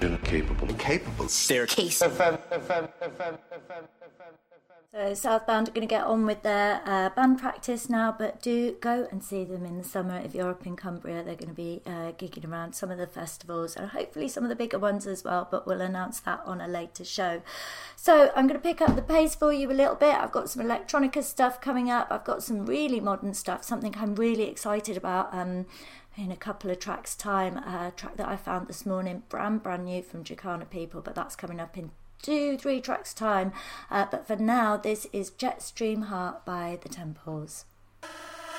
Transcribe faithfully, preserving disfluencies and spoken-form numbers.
Incapable. Incapable. Staircase. So Southbound are going to get on with their uh, band practice now, but do go and see them in the summer if you're up in Cumbria. They're going to be uh, gigging around some of the festivals and hopefully some of the bigger ones as well, but we'll announce that on a later show. So I'm going to pick up the pace for you a little bit. I've got some electronica stuff coming up. I've got some really modern stuff, something I'm really excited about. Um, in a couple of tracks time, a track that I found this morning, brand brand new from Jacana People, but that's coming up in two, three tracks time. Uh, but for now, this is Jetstream Heart by The Temples.